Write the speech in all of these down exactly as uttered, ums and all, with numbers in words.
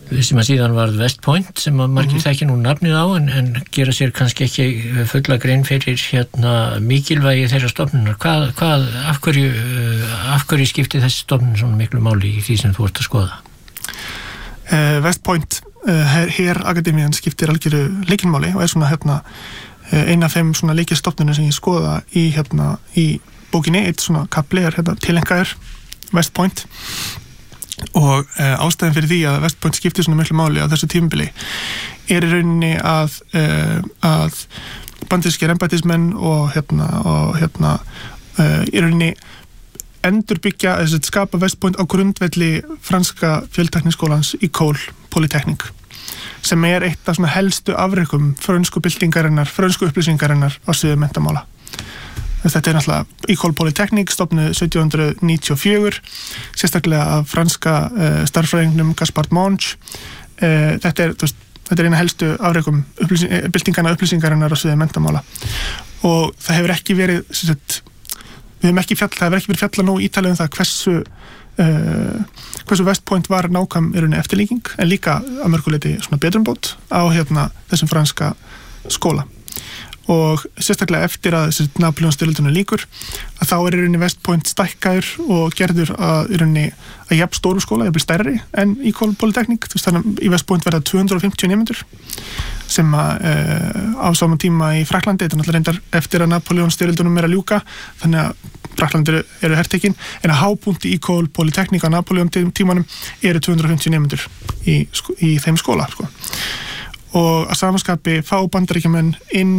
sem að síðan varð West Point sem að margir mm-hmm. þekki nú nafnið á en, en gera sér kannski ekki fulla grein fyrir hérna mikilvægi þeirra stofnunar. Hvað, hvað, af hverju, af hverju skipti þessi stofnun svona miklu máli í því sem þú ert að skoða? Uh, West Point uh, hér akademían skiptir algjöru lykilmáli og er svona hérna eina af þeim svona lykilstofnunum sem ég skoða í hérna í bókinni, eitt svona kapli er hérna tilengaður West Point og uh, ástæðan fyrir því að West Point skiptir svona miklu máli á þessu tímabili er í rauninni að uh, að bandarískir embættismenn og hérna og hérna uh, í rauninni endurbyggja, þess að skapa West Point á grundvelli franska fjöltækniskólans í École Polytechnique sem er eitt af svona helstu afrekum frönsku byltingarinnar, frönsku upplýsingarinnar á sviði menntamála. Þetta er náttúrulega École Polytechnique stofnuð sautján hundrað níutíu og fjögur, sérstaklega af franska uh, starffræðingnum Gaspard Monge. Uh, þetta, er, veist, þetta er eina helstu afrekum upplýsing, byltingarna upplýsingarinnar á sviði menntamála og það hefur ekki verið, sagt, við hefum ekki fjall, það hefur ekki verið fjalla nóg ítalið um það hversu Uh, hversu West Point var nákvæm í rauninni eftirlíking en líka að mörguleiti svona betrumbót á hérna þessum franska skóla og sérstaklega eftir að þessi Napóleonsstyrjöldinni lýkur að þá er í rauninni West Point stækkaður og gerður að í rauninni að jafn stórum skóla, jafnvel stærri en École Polytechnique, þú veist þannig að í West Point verða tvö hundruð og fimmtíu nemendur sem að uh, á saman tíma í Frakklandi, þetta er náttúrulega reyndar eftir að Napóleonsstyrjöldunum er að ljúka þannig að Frakklandi eru hertekin en að hápunkti í École Polytechnique á Napóleon tímanum eru tvö hundruð og fimmtíu nemendur í, í þeim skóla sko. Og að samanskapi fá bandaríkjamenn inn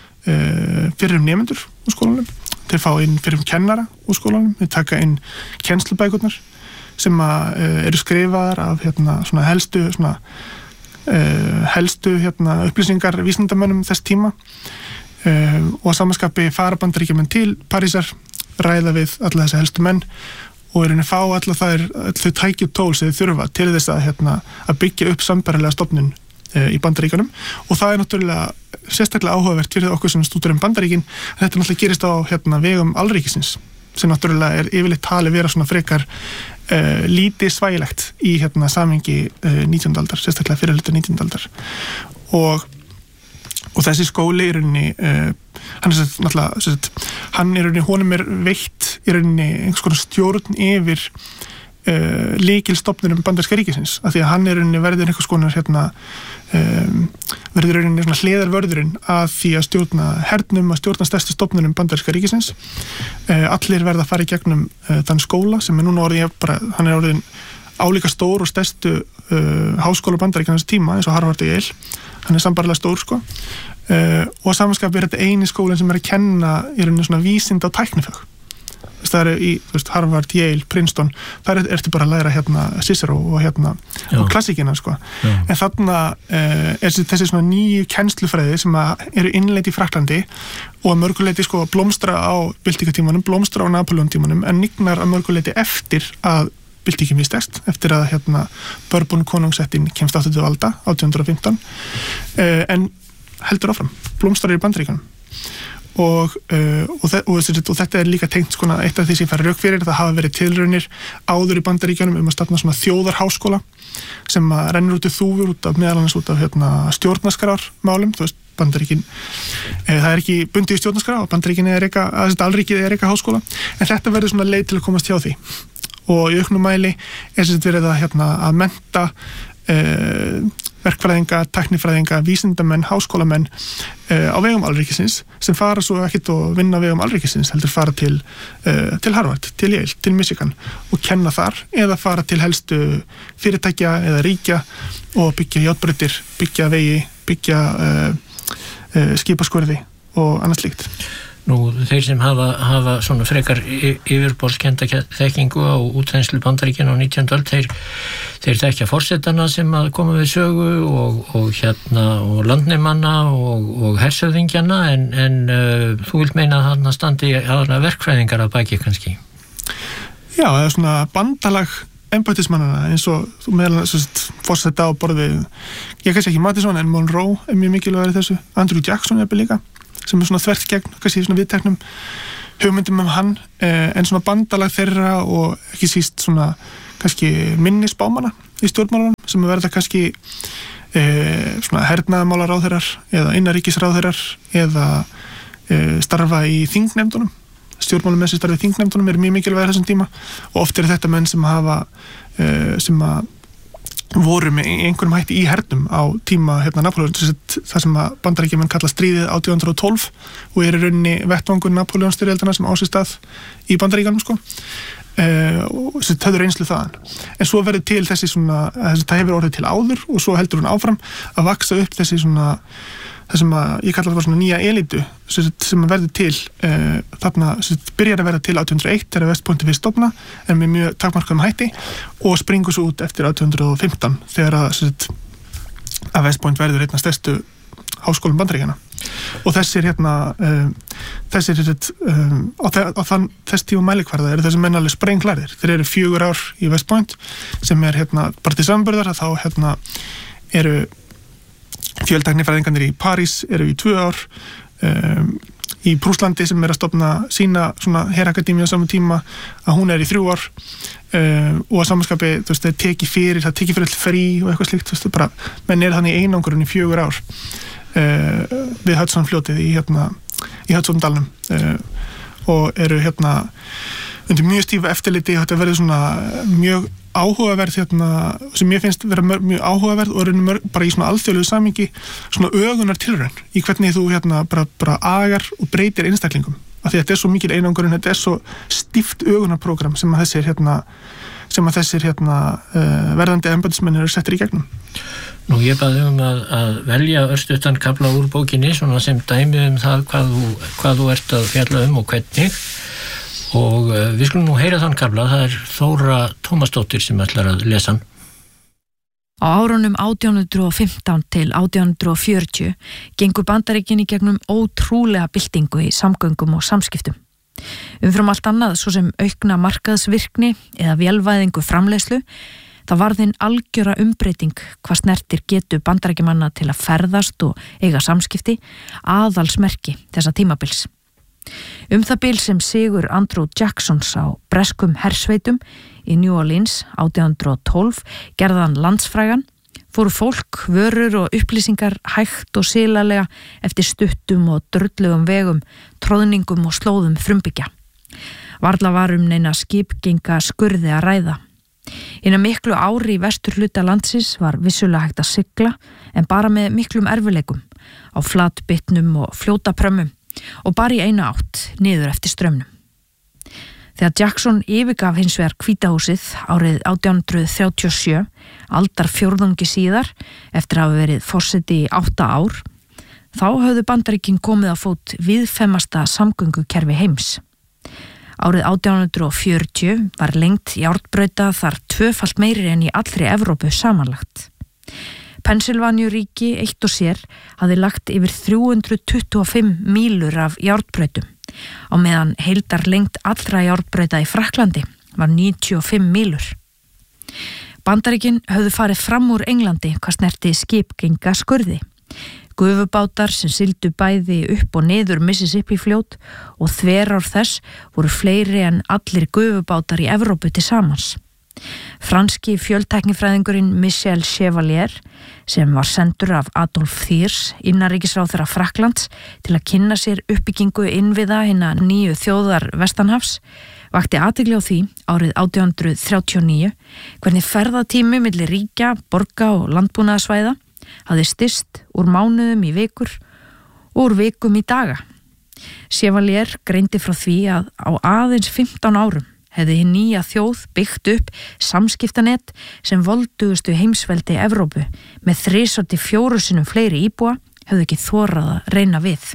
uh, fyrir um nemendur úr skólanum, þeir fá inn fyrir um kennara úr skólanum, þeir taka inn kennslubækurnar sem að, uh, eru skrifaðar af hérna, svona helstu svona, uh, helstu hérna, upplýsingar vísindamönnum þess tíma uh, og að samanskapi fara bandaríkjamenn til Parísar ræða við alla þessi helstu menn og er henni fá alla þær þau tæki tól sem þau þurfa til þess að, hérna, að byggja upp sambærilega stofnun e, í Bandaríkjunum og það er náttúrulega sérstaklega áhugavert fyrir okkur sem stúderum Bandaríkin að þetta náttúrulega gerist á hérna, vegum alríkisins sem náttúrulega er yfirleitt talið vera svona frekar e, lítið svægilegt í hérna, samhengi e, nítjándu aldar, sérstaklega fyrirhluta nítjándu aldar og og þessi skóli er rauninni uh, hann er náttúrulega sett, hann er rauninni, honum er veitt í rauninni einhvers konar stjórn yfir uh, lykilstofnunum bandaríska ríkisins, af því að hann er rauninni verður einhvers konar hérna um, verður rauninni svona hliðarvörðurinn að því að stjórna hernum, að stjórna stærstu stofnunum bandaríska ríkisins uh, allir verða að fara í gegnum uh, þann skóla sem er núna orðið bara, hann er orðin álíka stór og stærstu uh, háskóla bandaríkjans tíma eins og Harvard og Yale hann er sambarlega stór sko uh, og að samanskapi er þetta eini skólinn sem er að kenna í rauninni svona vísinda og tæknifög það eru í veist, Harvard, Yale, Princeton þar er, ertu bara að læra hérna Cicero og hérna Já. Og klassíkina sko Já. En þarna uh, er þessi svona nýju kennslufræði sem eru innleidd í Frakklandi og að mörguleiti sko blómstra á byltingatímanum, blómstra á Napóleon tímanum en nignar að mörguleiti eftir að byltingin mistekst eftir að hérna Bourbon konungsettin kemst aftur til valda átján hundrað og fimmtán uh, en heldur áfram, blómstrar í Bandaríkjunum og, uh, og, þe- og, og þetta er líka tengt skona eitt af því sem færi rauk fyrir, það hafa verið tilraunir áður í Bandaríkjunum um að stofna svona þjóðarháskóla sem að rennur út í þúfur út af meðal annars út af hérna stjórnarskrármálum, þú veist Bandaríkin, e, það er ekki bundið í stjórnarskrá og Bandaríkin er eitthvað, að þetta alríkið er eitthvað háskóla en þetta verður svona leið til að komast hjá því og í auknum mæli er þetta verið að, hérna, að mennta uh, verkfræðinga, tæknifræðinga, vísindamenn, háskólamenn uh, á vegum alríkisins sem fara svo ekkert og vinna á vegum alríkisins heldur fara til, uh, til Harvard, til Yale, til Michigan og kenna þar eða fara til helstu fyrirtækja eða ríkja og byggja járnbrautir, byggja vegi, byggja uh, uh, skipaskurði og annað slíkt. Nú, þeir sem hafa, hafa svona frekar yfirborðskennda þekkingu á útþenslu Bandaríkjanna á nítjándu öld, þeir, þeir þekkja forsetana sem að koma við sögu og, og hérna, og landneymanna og, og hersöðingjana, en, en uh, þú vilt meina að þarna standi aðra verkfræðingar að baki kannski? Já, það er svona bandalag embættismannana eins og þú meðal forseta á borð við, ég kannski ekki Madison en Monroe er mjög mikilvægur í þessu, Andrew Jackson er líka sem er svona þvert gegn, kannski svona viðteknum hugmyndum um hann, eh, en svona bandalag þeirra og ekki síst svona kannski minni spámana í stjórnmálunum sem verða kannski e, svona hernaðarmálaráðherrar eða innanríkisráðherrar eða e, starfa í þingnefndunum. Stjórnmálamenn sem starfa í þingnefndunum eru mjög mikilvægir þessum tíma og oft eru þetta menn sem hafa e, sem að voru með einhverjum hætti í hernum á tíma hérna Napóleon, það sem að Bandaríkjamenn kalla stríðið átján hundrað og tólf og er í rauninni vettvangur Napóleonstyrjöldina sem á sér stað í Bandaríkjanum sko. Uh, og þau eru reynslu þaðan en svo verður til þessi svona þessi, það hefur orðið til áður og svo heldur hún áfram að vaksa upp þessi svona það sem að ég kalla það svona nýja elítu sem verður til uh, þarna, sem byrjar að verða til átján hundruð og eitt þegar West Pointi fyrst stofna en með mjög takmarkaðum hætti og springur svo út eftir átján hundruð og fimmtán þegar að, sem, að West Point verður einna stærstu háskólum Bandaríkjanna og þessir hérna um, þessir um, á, á þann þess tíma mælikvarða eru þessi menn alveg sprenglarir. Þeir eru fjögur ár í West Point sem er hérna bara til samanburðar að þá hérna eru fjöltæknifræðingarnir í París eru í tvö ár um, í Prússlandi sem er að stofna sína svona herakademíu á saman tíma að hún er í þrjú ár um, og að samanskapi þú veist það teki fyrir það teki fyrir all frí og eitthvað slíkt þú veist bara menn er þannig einangurinn í fjögur ár Uh, við Hudson fljótið í hérna í Hudson dalnum uh, og eru hérna undir mjög stífa eftirliti þetta verður svona mjög áhugaverð hérna sem ég finnst vera mjög, mjög áhugaverð og er mörg, bara í svona alþjóðlegu samingi svona ögunar tilraun í hvernig þú hérna bara, bara agar og breytir einstaklingum af því að þetta er svo mikil einangurinn þetta er svo stíft ögunarprogram sem að þessir hérna sem að þessir hérna uh, verðandi embættismenn eru settir í gegnum. Nú ég baði um að, að velja örstuttan kafla úr bókinni svona sem dæmi um það hvað þú, hvað þú ert að fjalla um og hvernig og uh, við skulum nú heyra þann kafla, það er Þóra Tómasdóttir sem ætlar að lesa hann. Á árunum átján hundruð og fimmtán til átján hundruð og fjörutíu gengur Bandaríkin í gegnum ótrúlega byltingu í samgöngum og samskiptum. Umfram allt annað svo sem aukna markaðsvirkni eða vélvæðingu framleiðslu það varðinn algjöra umbreyting hvað snertir getu Bandaríkjamanna til að ferðast og eiga samskipti aðalsmerki þessa tímabils. Um það bil sem sigur Andrew Jacksons á breskum hersveitum í New Orleans átján hundruð og tólf gerðan landsfrægan fóru fólk, vörur og upplýsingar hægt og silalega eftir stuttum og drullugum vegum, tróðningum og slóðum frumbyggja. Varla var um neina skipgenga skurði að ræða. Innan miklu ári í vestur hluta landsins var vissulega hægt að sigla en bara með miklum erfileikum á flatbytnum og fljótaprömmum og bara í eina átt niður eftir straumnum. Þegar Jackson yfirgaf hins vegar Hvítahúsið árið átján hundruð þrjátíu og sjö, aldar fjórðungi síðar eftir að hafa verið forseti í átta ár, þá höfðu Bandaríkin komið á fót víðfeðmasta samgöngukerfi heims. Árið átján hundruð og fjörutíu var lengt járnbrauta þar tvöfalt meiri en í allri Evrópu samanlagt. Pennsylvaníuríki eitt og sér hafði lagt yfir þrjú hundruð tuttugu og fimm mílur af járnbrautum, á meðan heildar lengt allra járnbrauta í Frakklandi var níutíu og fimm mílur. Bandaríkin höfðu farið fram úr Englandi hvað snerti skipgenga skurði. Gufubátar sem sigldu bæði upp og niður Mississippi fljót og þverár þess voru fleiri en allir gufubátar í Evrópu til samans. Franski fjöltæknifræðingurinn Michel Chevalier, sem var sendur af Adolf Thiers, innanríkisráðherra Frakklands, til að kynna sér uppbyggingu innviða hinna nýju þjóðar vestanhafs, vakti athygli á því árið átján hundruð þrjátíu og níu hvernig ferðatími milli ríkja, borga og landbúnaðarsvæða hafði styst úr mánuðum í vikur og úr vikum í daga. Chevalier greindi frá því að á aðeins fimmtán árum hefði hinn nýja þjóð byggt upp samskiptanett sem voldugustu heimsveldi Evrópu með þrisvar til fjórum sinnum fleiri íbúa hefði ekki þorað að reyna við.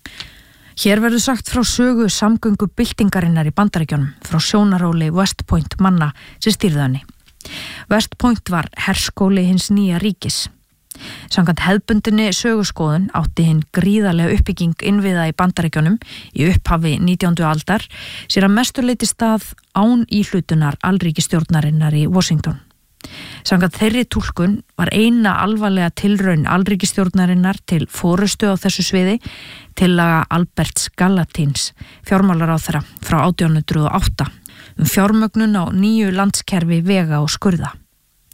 Hér verður sagt frá sögu samgöngu byltingarinnar í Bandaríkjunum frá sjónaróli West Point manna sem stýrðu henni. West Point var herskóli hins nýja ríkis. Samkvæmt hefðbundinni söguskoðun átti hinn gríðarlega uppbygging innviða í Bandaríkjunum í upphafi nítjándu aldar sér að mestu leyti stað án íhlutunar alríkisstjórnarinnar í Washington. Samkvæmt þeirri túlkun var eina alvarlega tilraun alríkisstjórnarinnar til forystu á þessu sviði tillaga Alberts Gallatíns, fjármálaráðherra frá átján hundruð og átta, um fjármögnun á nýju landskerfi vega og skurða.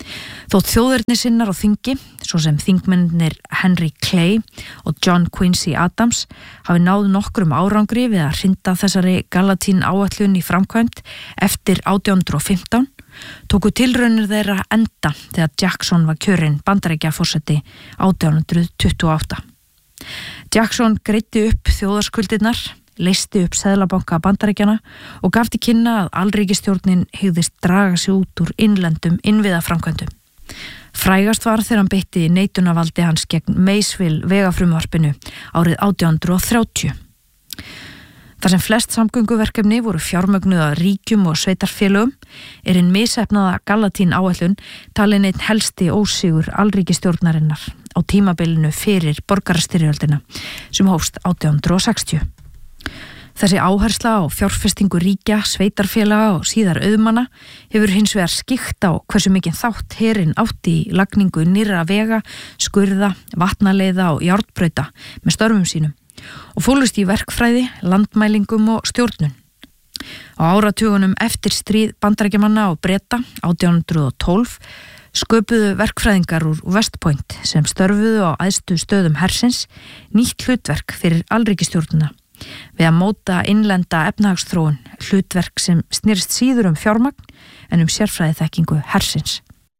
Þótt þjóðernissinnar á þingi, svo sem þingmennir Henry Clay og John Quincy Adams, hafi náð nokkrum árangri við að hrinda þessari Gallatin áætlun í framkvæmd eftir átján hundruð og fimmtán, tóku tilraunir þeirra enda þegar Jackson var kjörinn Bandaríkjaforseti átján hundruð tuttugu og átta. Jackson greiddi upp þjóðarskuldirnar, leysti upp seðlabanka Bandaríkjanna og gaf til kynna að alríkisstjórnin hygðist draga sig út úr innlendum innviðaframkvæmdum. Frægast var þegar hann beitti neitunarvaldi hans gegn Maysville vegafrumvarpinu árið átján hundruð og þrjátíu. Þar sem flest samgönguverkefni voru fjármögnuð af ríkjum og sveitarfélögum er hinn misheppnaða Gallatin áætlun talin einn helsti ósigur alríkisstjórnarinnar á tímabilinu fyrir borgarastyrjöldina sem hófst átján hundruð og sextíu. Þessi áhersla á fjárfestingu ríkja, sveitarfélaga og síðar auðmanna hefur hins vegar skikkt á hversu mikið þátt herinn átti í lagningu nýrra vega, skurða, vatnaleiða og járnbrauta með störfum sínum og fólust í verkfræði, landmælingum og stjórnun. Á áratugunum eftir stríð Bandaríkjamanna og Breta átján hundruð og tólf sköpuðu verkfræðingar úr West Point sem störfuðu á æðstu stöðum hersins nýtt hlutverk fyrir alríkisstjórnina við að móta innlenda efnahagsþróun, hlutverk sem snýrst síður um fjármagn en um sérfræðiþekkingu hersins.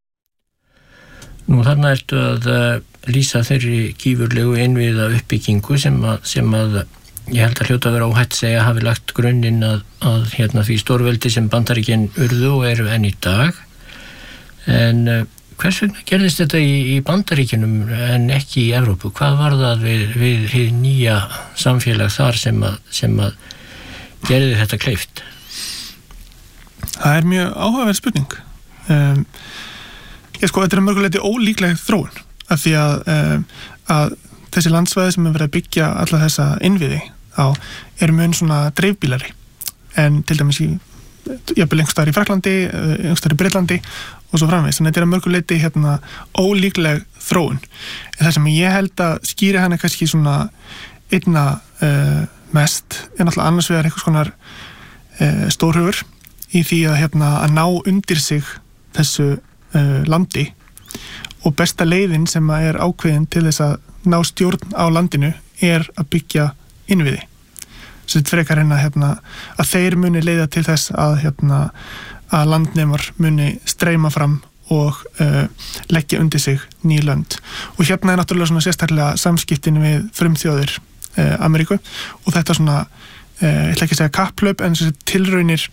Nú þarna ertu að lýsa þeirri gífurlegu innviða uppbyggingu sem að, sem að ég held að hljóta að vera óhætt segja hafi lagt grunninn að, að hérna því stórveldi sem Bandaríkin urðu og eru enn í dag. En hvers vegna gerðist þetta í, í Bandaríkinum en ekki í Evrópu? Hvað var það við, við hið nýja samfélag þar sem að, sem að gerði þetta kleift? Það er mjög áhugaverð spurning. Um, ég sko, þetta er mörguleiti ólíkleg þróun af því að, um, að þessi landsvæði sem er verið að byggja alla þessa innviði á eru mun svona dreifbílari en til dæmis í jafnvel einhverstaðar í Fraklandi, einhverstaðar í Breitlandi og svo framvegis. Þannig að þetta er að mörguleiti hérna ólíkleg þróun. En það sem ég held að skýri hana kannski svona einna uh, mest er náttúrulega annars vegar einhvers konar uh, stórhugur í því að hérna að ná undir sig þessu uh, landi og besta leiðin sem er ákveðin til þess að ná stjórn á landinu er að byggja innviði. Svo þetta frekar hérna, hérna að þeir muni leiða til þess að, hérna, að landnemar muni streyma fram og uh, leggja undir sig ný lönd. Og hérna er náttúrulega svona sérstaklega samskiptin við frumþjóðir uh, Ameríku og þetta svona, uh, ég ætla ekki að segja kapplaup, en þessi tilraunir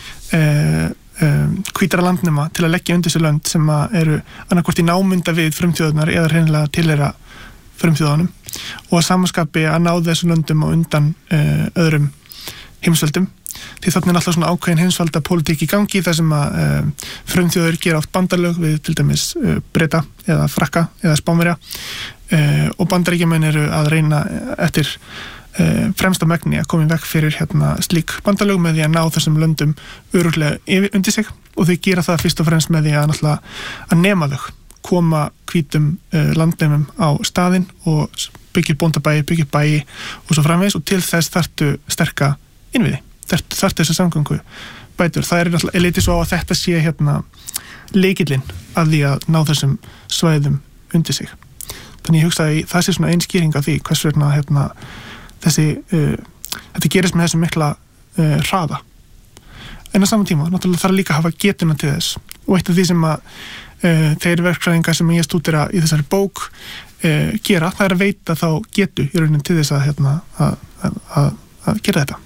uh, um, hvítara landnema til að leggja undir sig lönd sem eru annarkvort í námunda við frumþjóðunar eða hreinlega tilheyra frumþjóðunum og að samanskapi að ná þessu löndum á undan uh, öðrum heimsveldum. Því þarna er alltaf svona ákveðin heimsvalda pólitík í gangi þar sem að uh, frumþjóður gera oft bandalög við til dæmis uh, Breta eða Frakka eða Spánverja uh, og Bandaríkjamenn eru að reyna eftir uh, fremsta megni að koma í veg fyrir hérna slík bandalög með því að ná þessum löndum örugglega yfir undir sig og þau gera það fyrst og fremst með því að náttúrulega að nema þau, koma hvítum uh, landnemum á staðinn og byggja bóndabæi, byggja bæi og svo framvegis og til þess þarftu sterka innviði. Þarftu þessu samgöngu bætur. Það er náttúrulega litið svo á að þetta sé hérna lykillinn að því að ná þessum svæðum undir sig. Þannig ég hugsa að það sé svona ein skýring af því hvers vegna hérna þessi uh, þetta gerist með þessum mikla uh, hraða. En á saman tíma, náttúrulega þarf líka að hafa getuna til þess og eitt af því sem að uh, þeir verkfræðingar sem ég stúdera í þessari bók uh, gera, það er að veita þá getu í rauninni til þess að hérna að, að, að, að gera þetta.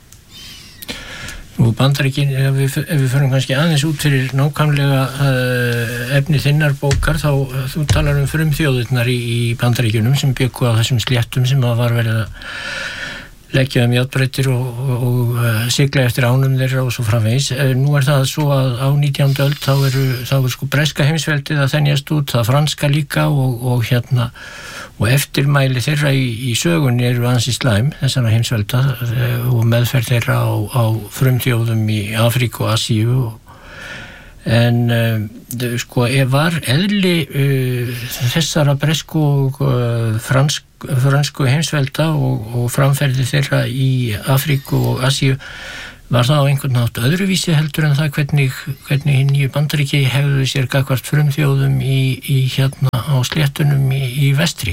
Og Bandaríkin, ef við, ef við förum kannski aðeins út fyrir nákvæmlega uh, efni þinnar bókar, þá uh, þú talar um frumþjóðirnar í, í Bandaríkjunum sem byggu á þessum sléttum sem að var verið að leggja um járnbrautir og, og, og uh, sigla eftir ánum þeirra og svo framvegis. Uh, nú er það svo að á nítjándu öld þá eru, þá er sko breska heimsveldið að þenjast út, það franska líka og, og hérna og eftirmæli þeirra í, í sögunni eru ansi slæm, þessara heimsvelda og meðferð þeirra á, á frumþjóðum í Afríku og Asíu og en uh, sko var eðli uh, þessara bresku og uh, fransk, fransku heimsvelda og, og framferði þeirra í Afríku og Asíu Var það á einhvern nátt öðruvísi heldur en það hvernig, hvernig nýju Bandaríki hefðu sér gagnvart frumþjóðum í, í hérna á sléttunum í, í vestri?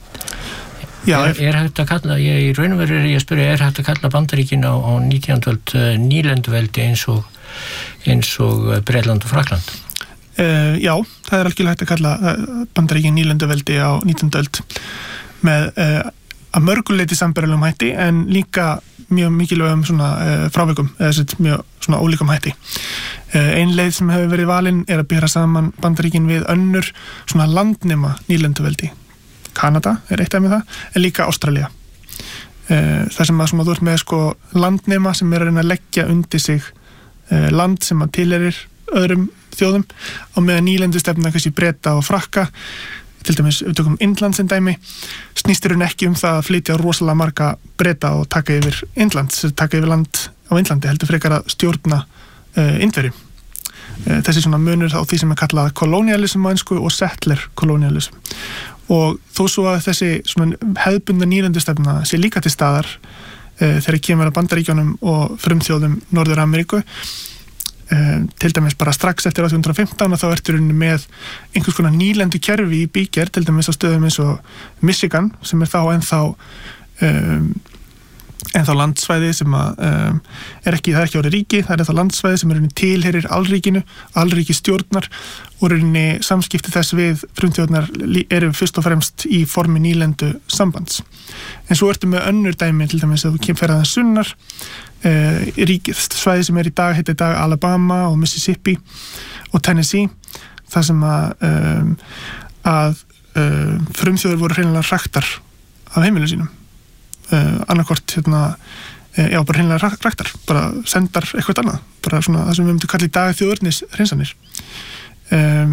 Já, er, er hægt að kalla, ég í raun og veru er ég að spyrja, er hægt að kalla Bandaríkin á, á nítjándu öld nýlenduveldi eins og, eins og Bretland og Frakland? Uh, já, það er algjörlega hægt að kalla Bandaríkin nýlenduveldi á nítjándu öld með uh, að mörguleiti sambærilegum hætti en líka mjög mikilvægum svona uh, frávikum eða sett mjög svona ólíkum hætti. Uh, ein leið sem hefur verið valin er að bera saman Bandaríkin við önnur svona landnema nýlenduveldi. Kanada er eitt af með það, en líka Ástralía. Uh, það sem að svona þú ert með sko landnema sem er að reyna að leggja undir sig uh, land sem að tilheyrir öðrum þjóðum og með nýlendustefna kannski Breta og Frakka, til dæmis við tökum Indland sem dæmi, snýstir hún ekki um það að flytja rosalega marga Breta og taka yfir Indland, taka yfir land á Indlandi, heldur frekar að stjórna uh, Indverjum. Uh, þessi svona munur á því sem er kallað kolonialism á ensku og settler kolonialism. Og þó svo að þessi svona hefðbundna nýlendustefna sé líka til staðar uh, þegar kemur að Bandaríkjunum og frumþjóðum Norður-Ameríku, Uh, til dæmis bara strax eftir átján hundruð og fimmtán og þá ertu rauninni með einhvers konar nýlendu kerfi í bígerð, til dæmis á stöðum eins og Michigan sem er þá ennþá um, ennþá landsvæði sem að um, er ekki, það er ekki árið ríki, það er ennþá landsvæði sem er rauninni tilheyrir alríkinu, alríki stjórnar og rauninni samskipti þess við frumþjóðnar eru fyrst og fremst í formi nýlendu sambands. En svo ertu með önnur dæmi, til dæmis að þú kemur fyrir aðeins sunnar Uh, rík, svæði sem er í dag heiti í dag Alabama og Mississippi og Tennessee, þar sem að um, að uh, frumþjóður voru hreinlega raktar af heimilinu sínum uh, annarkvort hérna uh, já, bara hreinlega raktar, bara sendar eitthvað annað, bara svona það sem við myndum kalla í dag þjóðurnis hreinsanir um,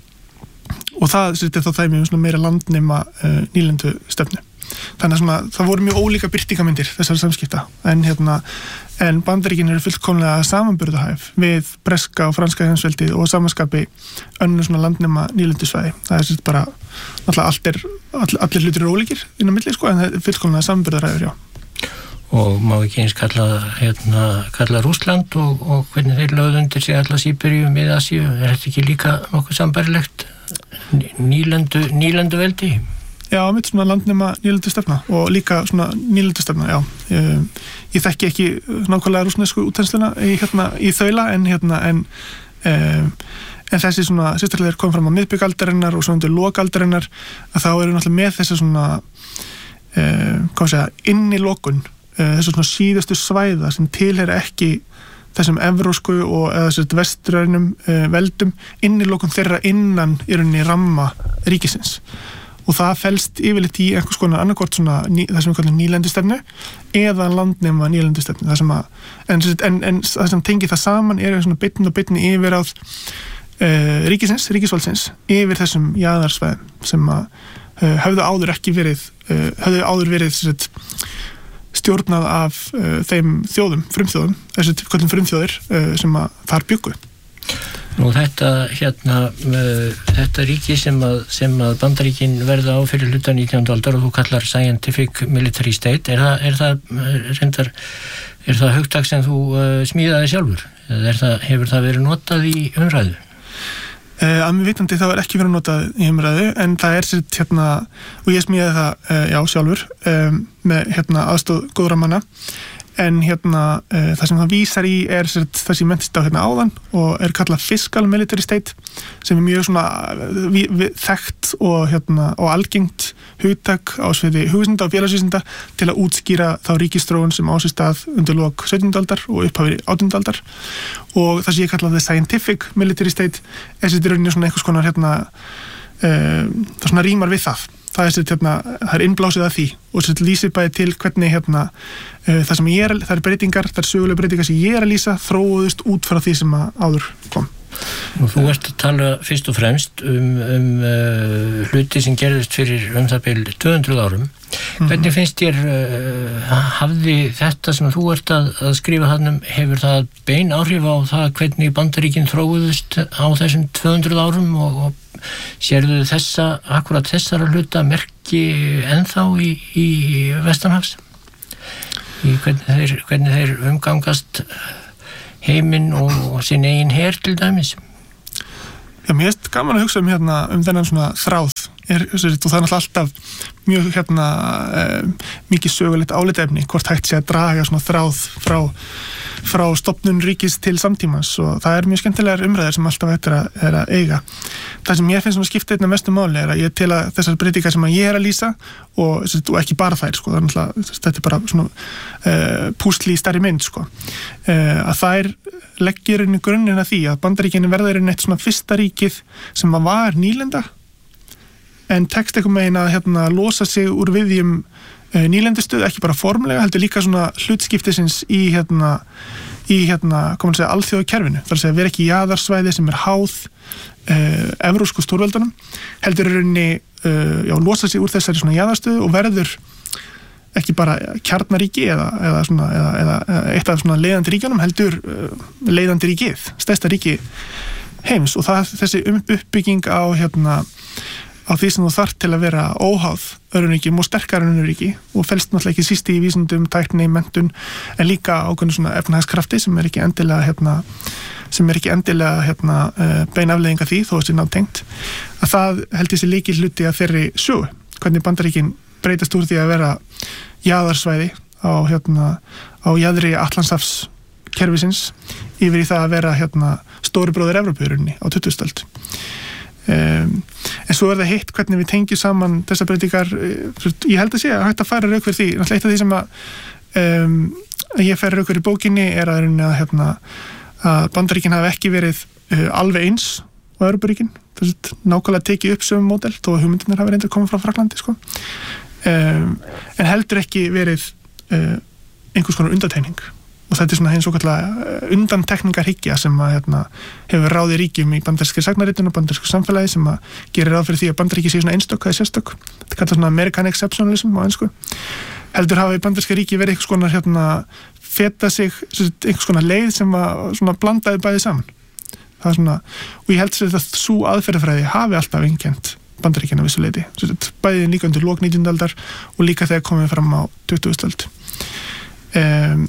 og það er þá það með svona meira landnema uh, nýlendu stefnu. Þannig að svona, það voru mjög ólíka birtingamyndir þessar samskipta en, hérna, en Bandaríkin eru fullkomlega samanburðahæf við breska og franska heimsveldið og samanskapi önnur svona landnema nýlendusvæði. Það er sérst bara náttúrulega allt er, all, allir hlutir eru ólíkir innan milli sko, en það er fullkomlega samanburðahæfur, já. Og má ekki eins kalla, hérna, kalla Rússland og, og hvernig þeir lögðu undir sig alla Síberíu, Mið-Asíu, er þetta ekki líka nokkuð sambærilegt nýlendu, nýlendu veldi? Já, mitt svona landnema nýlendustefna og líka svona nýlendustefna, já. Ég, ég þekki ekki nákvæmlega rússnesku útþensluna í, hérna, í þaula en, hérna, en, um, en þessi svona sérstaklega er komið fram á miðbyggaldarinnar og svo undir lokaldarinnar að þá eru náttúrulega með þessi svona um, hvað segja, inn í lokun uh, þessu svona síðustu svæða sem tilheyra ekki þessum evrósku og eða þessum vestrænum uh, veldum inn í lokun þeirra innan í rauninni ramma ríkisins. Og það felst yfirleitt í einhvers konar annarkvort svona ný, það sem við kallum nýlendustefnu eða landnema nýlendustefnu. Það sem að, en, en, en það sem tengir það saman er svona beinni og beinni yfir áð uh, ríkisins, ríkisvaldsins yfir þessum jaðarsvæðum sem að uh, höfðu áður ekki verið, uh, höfðu áður verið sagt, stjórnað af uh, þeim þjóðum, frumþjóðum, þessi kallum frumþjóðir uh, sem að þar bjuggu. Nú þetta hérna uh, þetta ríki sem að, sem að Bandaríkin verða á fyrir hluta nítjándu aldar og þú kallar scientific military state, er það, er það reyndar, er það hugtak sem þú uh, smíðaði sjálfur? Eða er það, hefur það verið notað í umræðu? Uh, að mér vitandi það var ekki verið notað í umræðu en það er sér hérna, og ég smíðaði það uh, já sjálfur um, með hérna aðstoð góðra manna. En hérna uh, það sem það vísar í er það sem ég mentist á hérna áðan og er kallað fiscal military state sem er mjög svona vi, vi, þekkt og, hérna, og algengt hugtak á sviði hugvísinda og félagsvísinda til að útskýra þá ríkisþróun sem á sér stað undir lok sautjándu aldar og upphafi átjándu aldar og það sem ég kallað the scientific military state er sér í rauninni svona einhvers konar hérna uh, það svona rýmar við það. Það er, hérna, það er innblásið að því og sér lýsir bæði til hvernig hérna, uh, það sem ég er, það er breytingar, það er sögulega breytingar sem ég er að lýsa þróuðust út frá því sem áður kom. Og þú ert að tala fyrst og fremst um, um uh, hluti sem gerðist fyrir um það bil tvö hundruð árum. Mm-hmm. Hvernig finnst þér, uh, hafði þetta sem þú ert að, að skrifa þannum, hefur það bein áhrif á það hvernig Bandaríkin þróuðust á þessum tvö hundruð árum og, og sérðu þessa, akkurat þessara hluta merki ennþá í, í Vestanhafs? í hvernig þeir, hvernig þeir umgangast heiminn og, og sín eigin her til dæmis. Já, mér er gaman að hugsa um hérna um þennan svona þráð er, og það er náttúrulega alltaf mjög hérna um, mikið sögulegt álitaefni hvort hægt sé að draga svona þráð frá, frá stofnun ríkis til samtímans og það er mjög skemmtilegar umræður sem alltaf hægt er að, er að eiga. Það sem ég finnst svona skipta einna mestu máli er að ég tel að þessar breytingar sem að ég er að lýsa og, og ekki bara þær sko, það er náttúrulega þetta er bara svona uh, púsli í stærri mynd sko, uh, að þær leggir inn í grunninn að því að Bandaríkjunum verður inn eitt svona fyrsta ríkið sem að var nýlenda en tekst eitthvað megin að hérna losa sig úr viðjum uh, nýlendastöð, ekki bara formlega, heldur líka svona hlutskiptisins í hérna, í hérna, komum að segja, alþjóðakerfinu. Það er að segja, vera ekki jaðarsvæði sem er háð uh, evrósku stórveldunum, heldur í rauninni uh, já, losa sig úr þessari svona jaðarstöðu og verður ekki bara kjarnaríki eða, eða, svona, eða, eða eitt af svona leiðandi ríkjunum, heldur uh, leiðandi ríkið, stærsta ríki heims og það, þessi um, uppbygging á hérna á því sem þú þarft til að vera óháð öruríkjum og sterkar öruríki og felst náttúrulega ekki síst í vísindum, tækni, menntun en líka ákveðnu svona efnahagskrafti sem er ekki endilega hérna, sem er ekki endilega hérna, bein afleiðing af því þó að það er nátengt að það held ég sé líkil hluti að þeirri sögu, hvernig Bandaríkin breytast úr því að vera jaðarsvæði á, hérna, á jaðri Atlantshafskerfisins yfir í það að vera hérna, stóri bróðir Evrópurunni á tuttugustu öld. Um, en svo er það hitt hvernig við tengjum saman þessar breytingar, ég held að sé að hægt að færa rauk fyrir því, náttúrulega eitt af því sem að, um, að ég færa rauk fyrir í bókinni er að, að, hérna, að Bandaríkin hafi ekki verið uh, alveg eins á Evrópuríkin, þess að nákvæmlega tekið upp sömu módel, þó að hugmyndirnar hafi reyndar komið frá Fraklandi sko. um, en heldur ekki verið uh, einhvers konar undantekning og þetta er svona hins okkarlega undantekningarhyggja sem að hérna, hefur ráðið ríkjum í bandarískri sagnaritun og bandarísku samfélagi sem að gerir ráð fyrir því að Bandaríki séu svona einstök eða sérstök. Þetta kallar svona American exceptionalism á ensku. Heldur hafi bandaríska ríki verið einhvers konar hérna, feta sig einhvers konar leið sem að svona blandaði bæði saman. Það er svona, og ég held sér að sú aðferðafræði hafi alltaf einkennt Bandaríkina að vissu leyti. Bæði líka undir lok nítjándu aldar og líka þegar komið fram á tuttugustu öld. Um,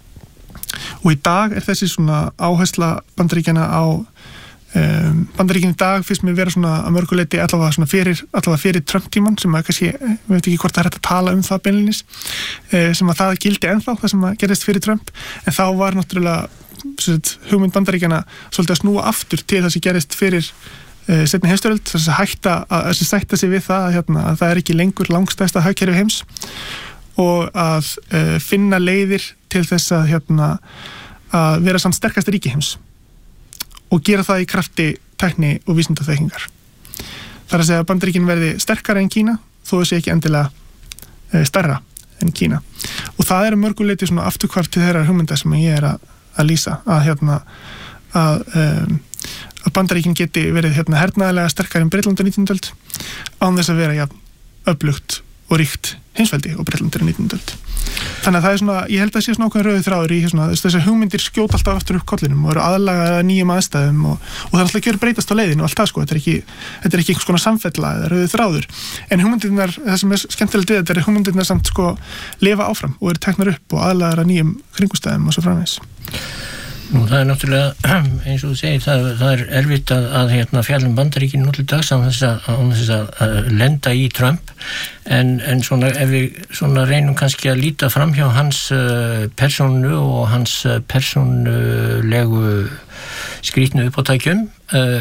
og í dag er þessi svona áhersla Bandaríkjana á um, Bandaríkin í dag fyrst mér vera svona að mörguleiti allavega svona fyrir, allavega fyrir Trump-tíman sem að kannski, við veit ekki hvort það er hægt að tala um það beinlinis, eh, sem að það gildi ennþá, það sem að gerist fyrir Trump en þá var náttúrulega sagt, hugmynd Bandaríkjana svolítið að snúa aftur til það sem gerist fyrir eh, seinni heimsstyrjöld, þess að hætta að, að sætta sig við það að, hérna, að það er ekki lengur langstærsta hagkerfi heims og að uh, finna leiðir til þess að, hérna, að vera samt sterkasta ríki heims og gera það í krafti tækni og vísindaþekkingar. Það er að segja að Bandaríkin verði sterkara en Kína þó það sé ekki endilega uh, stærra en Kína og það er mörguleiti svona afturkvarf til þeirra hugmynda sem ég er að, að lýsa að, hérna, að, um, að Bandaríkin geti verið hérna, hernaðarlega sterkara en Bretland á nítjándu öld án þess að vera ja, öflugt og ríkt heimsveldi og Bretland er nítjándu öld. Þannig að það er svona, ég held að það sé svona ákveðin rauði þráður í svona, þessar hugmyndir skjóta alltaf aftur upp kollinum og eru aðlagaða nýjum aðstæðum og, og það er alltaf ekki verið breytast á leiðinu og allt það sko, þetta er ekki, þetta er ekki einhvers konar samfella eða rauði þráður. En hugmyndirnar, það sem er skemmtilegt við þetta er hugmyndirnar samt sko lifa áfram og eru teknar upp og aðlagaðar nýjum kringumstæðum og svo framvegis. Nú það er náttúrulega, eins og þú segir, það, það er erfitt að, að hérna, fjallum Bandaríkin nú til dags án þess að, án þess að, að lenda í Trump, en, en svona, ef við svona reynum kannski að líta fram hjá hans uh, persónu og hans uh, persónulegu skrýtnu uppátækjum, uh,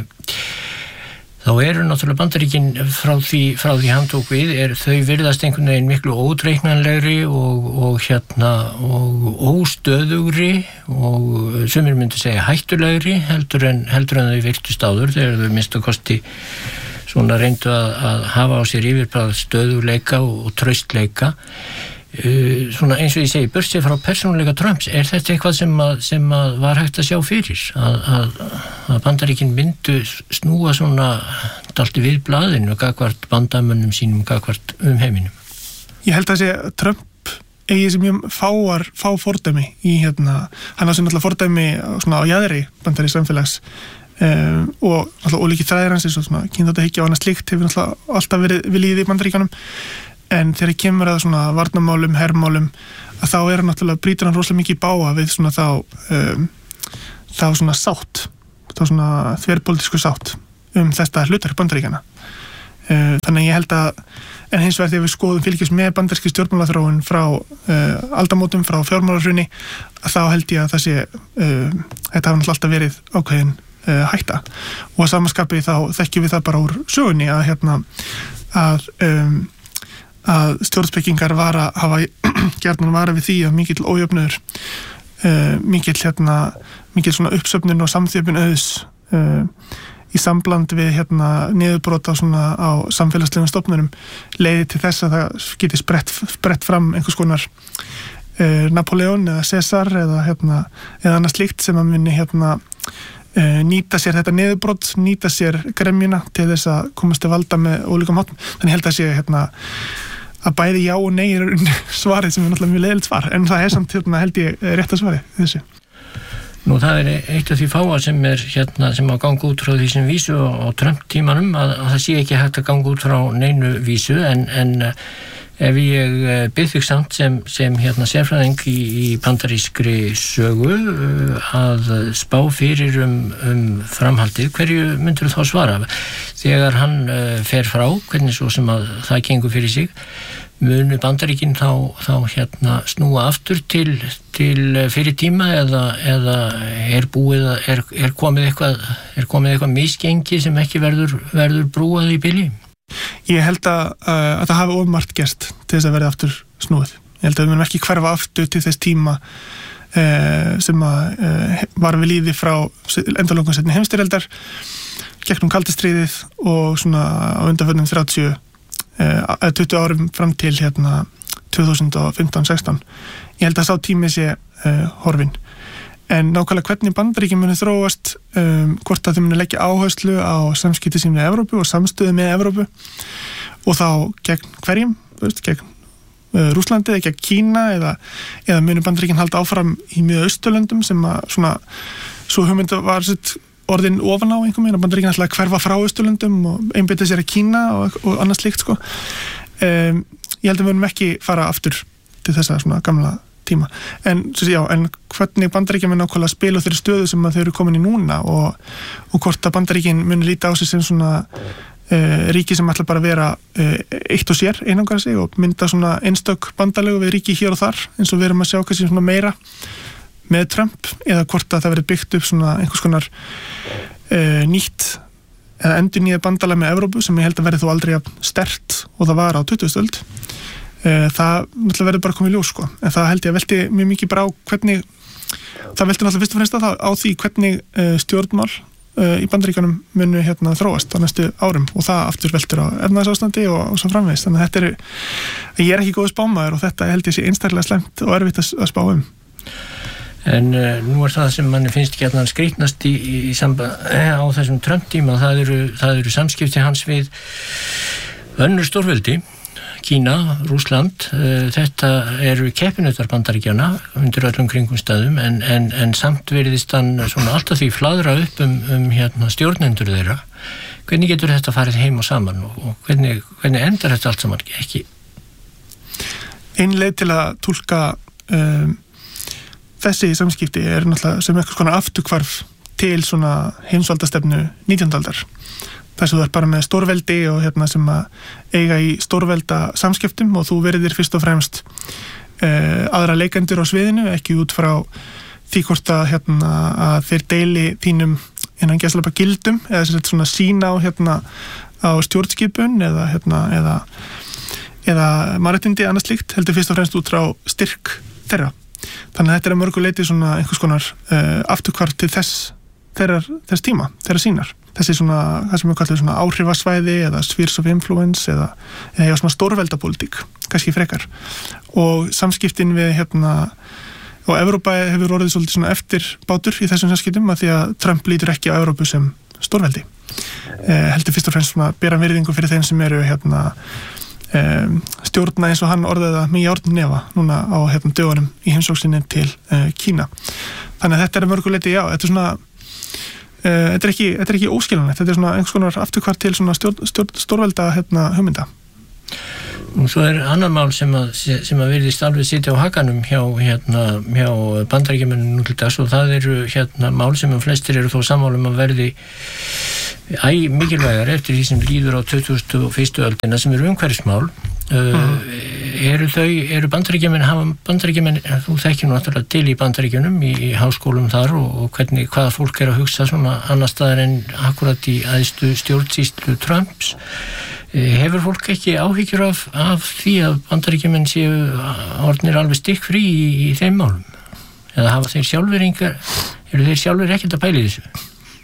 þá eru náttúrulega Bandaríkin frá því, frá því hann tók við, er, þau virðast einhvern veginn miklu ódreiknanlegri og, og hérna og óstöðugri og sumir myndi segja hættulegri heldur en, heldur en þau virtust áður þegar þau minnstu kosti svona reyndu að, að hafa á sér yfirbragð stöðuleika og, og traustleika. Uh, svona eins og ég segi, burtséð frá persónuleika Trumps, er þetta eitthvað sem að, sem að var hægt að sjá fyrir að, að, að Bandaríkin myndu snúa svona dalti við blaðinu gagvart bandamönnum sínum gagvart um heiminum? Ég held að segja Trump eigi sem mjög fáar, fá fordæmi í hérna, hann á sem náttúrulega fordæmi svona á jaðri bandarísks samfélags um, og náttúrulega ólíki þræðir hans eins og svona kynþáttahyggja og annað slíkt hefur náttúrulega alltaf verið við líði í Bandaríkanum. En þegar kemur að svona varnarmálum, hermálum, að þá er hann náttúrulega brýtur hann rosalega mikið í bága við svona þá um, þá svona sátt þá svona þverpólitísku sátt um þetta hlutverk Bandaríkjanna. Uh, þannig ég held að en hins vegar þegar við skoðum fylgjast með bandaríski stjórnmálaþróun frá uh, aldamótum, frá fjármálahruni, þá held ég að það sé uh, þetta hafa alltaf verið ákveðin uh, hætta og að samaskapi þá þekkjum við það bara úr sögunni að hérna að, um, að stjórnspekingar vara, hafa gjarnan vara við því að mikill ójöfnuður uh, mikill hérna mikill svona uppsöfnun og samþjöfun auðs uh, í sambland við hérna niðurbrot á svona á samfélagslegum stofnunum leiði til þess að það geti sprett, sprett fram einhvers konar uh, Napoleon eða Cæsar eða hérna eða annars slíkt sem að muni hérna uh, nýta sér þetta niðurbrot, nýta sér gremjuna til þess að komast til valda með ólíkum hátum. Þannig held að sé hérna að bæði já og nei er svarið sem er náttúrulega mjög leiðilegt svar en það er samt hérna held ég rétt að svarið þessu. Nú það er eitt af því fáa sem er hérna sem að ganga út frá því sem vísu á Trump tímanum að, að það sé ekki hægt að ganga út frá neinu vísu en, en ef ég bið þig samt sem, sem hérna sérfræðing í, í bandarískri sögu að spá fyrir um, um framhaldið, hverju myndur þá svara? Þegar hann fer frá, hvernig svo sem að það gengur fyrir sig, munu Bandaríkin þá, þá hérna snúa aftur til, til fyrir tíma eða, eða er búið að, er, er komið eitthvað, er komið eitthvað misgengi sem ekki verður, verður brúað í bili? Ég held að, að það hafi ofmargt gerst til þess að verða aftur snúið. Ég held að við munum ekki hverfa aftur til þess tíma eh, sem að eh, var við líði frá endalókun seinni heimsstyrjaldar gegnum kaldastríðið og svona á undanförnum þrjátíu eða tuttugu árum fram til hérna tvö þúsund og fimmtán sextán. Ég held að sá tími sé uh, horfin. En nákvæmlega hvernig Bandaríkin muni þróast, um, hvort að þau muni leggja áherslu á samskipti sín með Evrópu og samstöðu með Evrópu og þá gegn hverjum, veist, gegn uh, Rússlandi eða gegn Kína eða, eða muni Bandaríkin halda áfram í mjög austurlöndum sem að svona, svo hugmynd var sitt orðin ofan á einhverjum veginn að Bandaríkin ætla að hverfa frá austurlöndum og einbeita sér að Kína og, og annað slíkt sko. Um, ég held að við munum ekki fara aftur til þessa svona gamla tíma. En, já, en hvernig Bandaríkin mun nákvæmlega spila á þeirri stöðu sem þau eru komin í núna og, og hvort að Bandaríkin mun líta á sig sem svona uh, ríki sem ætla bara að vera uh, eitt og sér einangra sig og mynda svona einstök bandalegu við ríki hér og þar eins og við erum að sjá kannski svona meira með Trump eða hvort að það verið byggt upp svona einhvers konar uh, nýtt eða endur nýja bandalag með Evrópu sem ég held að verið þó aldrei sterkt og það var á tuttugustu öld. Uh, það náttúrulega verið bara komið í ljós sko. En það held ég að velti mjög mikið bara á hvernig það velti náttúrulega fyrst og fremst að það á því hvernig uh, stjórnmál uh, í Bandaríkjunum munu hérna þróast á næstu árum og það aftur veltur á efnahagsástandi og, og svo framvegis. Þannig að þetta er, ég er ekki góð spámaður og þetta held ég sé einstaklega slæmt og erfitt að, að spá um. En uh, nú er það sem manni finnst ekki að hann skrýtnast í, í, í samband eh, á þessum Trump-tíma, það eru, það eru samskipti hans við önnur stórveldi, Kína, Rússland, uh, þetta eru keppinautar Bandaríkjanna undir öllum kringumstæðum en, en, en samt veriðist hann svona alltaf því fladra upp um, um hérna, stjórnendur þeirra. Hvernig getur þetta farið heim og saman og, og hvernig, hvernig endar þetta allt saman ekki? Ein leið til að túlka um, þessi samskipti er náttúrulega sem eitthvað konar afturkvarf til svona heimsvaldastefnu nítjándu aldar. Þess að þú er bara með stórveldi og hérna sem að eiga í stórvelda samskiptum og þú veriðir fyrst og fremst uh, aðra leikendur á sviðinu, ekki út frá því hvort að, hérna, að þeir deili þínum innan gæslega gildum eða sem þetta svona sína á, hérna, á stjórnskipun eða, hérna, eða, eða mannréttindi annars slíkt, heldur fyrst og fremst út frá styrk þeirra. Þannig að þetta er að mörgu leiti svona einhvers konar uh, afturkvarf til þess, þeirrar, þess tíma, þeirra sínar. Þessi svona, það sem við kallum svona áhrifasvæði eða spheres of influence eða, eða svona stórveldapólitík, kannski frekar. Og samskiptin við hérna, og Evrópa hefur orðið svolítið svona eftir bátur í þessum samskiptum að því að Trump lítur ekki á Evrópu sem stórveldi. Eh, heldur fyrst og fremst svona bera virðingu fyrir þeim sem eru hérna Um, stjórna eins og hann orðaði það með járnnefa núna á hérna dögunum í heimsókninni til uh, Kína. Þannig að þetta er mörguleiti, já, þetta er svona uh, þetta er ekki, þetta er ekki óskiljanlegt, þetta er svona einhvers konar afturkvarf til svona stjórn, stjórn, stórvelda hérna hugmynda. Og svo er annar mál sem að, sem að virðist alveg sitja á hakanum hjá, hérna, hjá Bandaríkjamönnum nú til dags og það eru hérna mál sem að flestir eru þó sammálum að verði æ mikilvægar eftir því sem líður á tuttugustu og fyrstu öldina sem eru umhverfismál. Mm. Uh, eru þau, eru Bandaríkjamenn, hafa Bandaríkjamenn, þú þekkir nú náttúrulega til í Bandaríkjunum í, í háskólum þar og, og hvernig, hvaða fólk er að hugsa svona annar staðar en akkurat í æðstu stjórnsýslu Trumps. Hefur fólk ekki áhyggjur af, af því að Bandaríkjamenn séu orðnir alveg stikkfrí í, í þeim málum? Eða hafa þeir sjálfur engar, eru þeir sjálfur ekkert að pæla í þessu?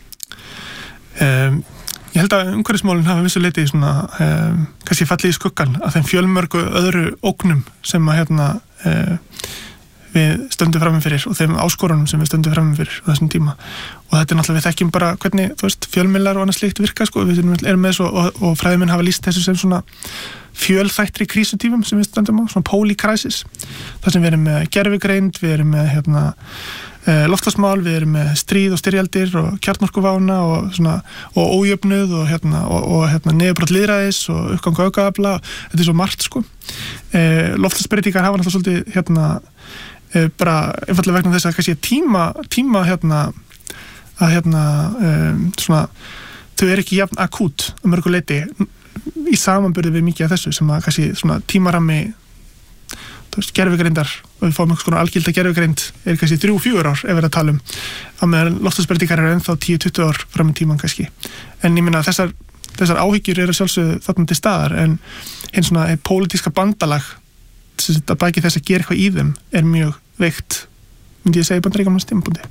Um, ég held að umhverfismálin hafa vissu leiti svona, um, kannski fallið í skuggan að þeim fjölmörgu öðru ógnum sem að hérna uh, við stöndum framum fyrir og þeim áskorunum sem við stöndum framum fyrir á þessum tíma og þetta er náttúrulega við þekkjum bara hvernig, þú veist, fjölmiðlar og annað slíkt virka sko, við erum með svo og, og fræðimenn hafa lýst þessu sem svona fjölþættri krísutífum sem við stöndum á, svona polycrisis, þar sem við erum með gervigreind, við erum með hérna loftslagsmál, við erum með stríð og styrjaldir og kjarnorkuvána og svona, og ójöfnuð og hérna, og, og hérna niðurbrot lýðræðis og uppgangu aukaafla, þetta er svo margt sko. Eh, loftslagsbreytingar hafa náttúrulega svolítið hérna eh, bara einfallega vegna þess að kannski tíma, tíma hérna að hérna um, svona, þau er ekki jafn akút að mörgu leiti í samanburði við mikið af þessu sem að kannski svona tímarammi gerfigreindar og við fáum einhvers konar algilda gerfigreind er kannski þrjú, fjögur ár ef við erum að tala um að meðan loftslagsbreytingar eru ennþá tíu, tuttugu ár fram í tíman kannski en ég minna að þessar, þessar áhyggjur eru sjálfsögðu þarna til staðar en hins svona ein pólitíska bandalag að baki þess að gera eitthvað í þeim er mjög veikt myndi ég segja Bandaríkjamann's tímapunkti.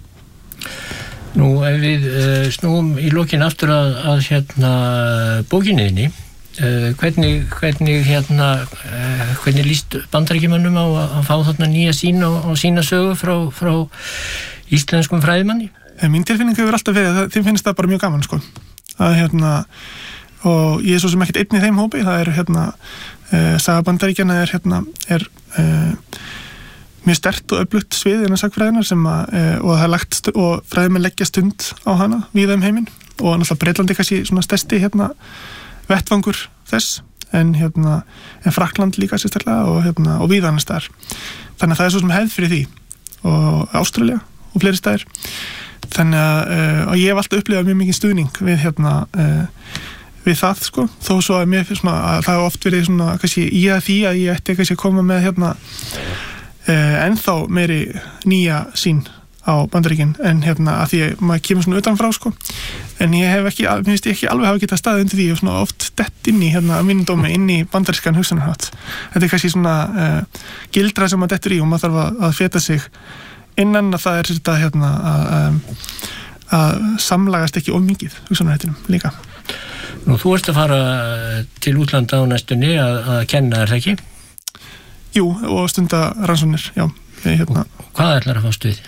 Nú ef við uh, snúum í lokin aftur að, að hérna bókinniðinni uh, hvernig, hvernig hérna uh, hvernig líst Bandaríkjamönnum á að, að fá þarna nýja sín og, og sína sögu frá, frá íslenskum fræðimanni? Mín tilfinning hefur alltaf verið að þeim finnst það bara mjög gaman sko að hérna og ég er svo sem ekkert einn í þeim hópi það er hérna uh, saga Bandaríkjanna er hérna er uh, mjög sterkt og öflugt svið innan sagfræðinar sem að, e, og það er lagt stu, og fræðimenn leggja stund á hana víða um heiminn og náttúrulega Breitlandi kannski svona stærsti hérna vettvangur þess en hérna en Frakkland líka sérstaklega og hérna og víða annars staðar. Þannig að það er svo sem hefð fyrir því og Ástralía og fleiri staðir. Þannig að e, og ég hef alltaf upplifað mjög mikið stuðning við hérna e, við það sko, þó svo að mér svona að það hafa oft verið svona kannski í að því að ég ætti kannski að koma með hérna Uh, ennþá meiri nýja sín á Bandaríkin en hérna að því að maður kemur svona utanfrá sko en ég hef ekki, mér finnst ég ekki alveg hafa getað staðið undir því og svona oft dett inn í hérna að mínum dómi inn í bandarískan hugsanarhátt þetta er kannski svona uh, gildra sem maður dettur í og maður þarf að, að feta sig innan að það er þetta hérna að, að samlagast ekki of mikið hugsanarhættinum líka. Nú þú ert að fara til útlanda á næstunni að, að kenna er það ekki? Jú, og stunda rannsóknir, já. Hérna. Og hvað ætlar að fá stuð?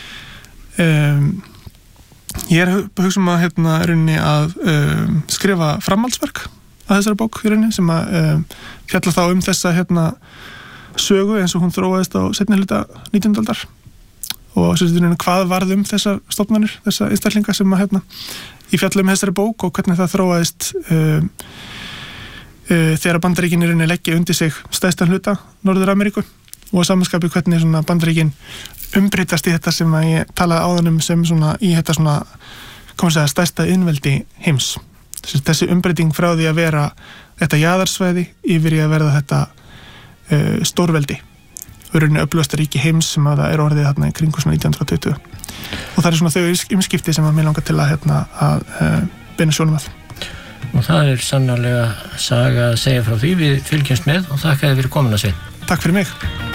Um, ég er að hugsa um að hérna rauninni að um, skrifa framhaldsverk að þessari bók í rauninni sem að um, fjalla þá um þessa hérna sögu eins og hún þróaðist á seinni hluta nítjándu aldar og sérstaklega hvað varð um þessar stofnanir, þessa einstaklinga sem að hérna ég fjalla um þessari bók og hvernig það þróaðist um, Uh, þegar Bandaríkin í rauninni leggja undir sig stærstan hluta Norður-Ameríku og samanskapi hvernig svona Bandaríkin umbreytast í þetta sem að ég talaði áðan um sem svona í þetta svona komið segja stærsta innveldi heims. Þessi umbreyting frá því að vera þetta jaðarsvæði yfir í að verða þetta uh, stórveldi og rauninni öflugasta ríki heims sem að það er orðið þarna í kringu svona nítján hundruð tuttugu og það er svona þau umskipti sem að mér langar til að hérna að uh, beina sjónum að. Og það er sannarlega saga að segja frá því við fylgjumst með og þakka þér fyrir komuna Sveinn. Takk fyrir mig.